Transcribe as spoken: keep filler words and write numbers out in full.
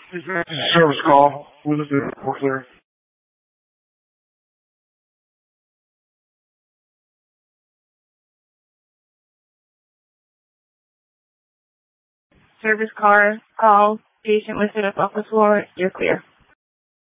This is a service call. We'll just do it for clear. Service car call. Patient listed up off the floor. You're clear.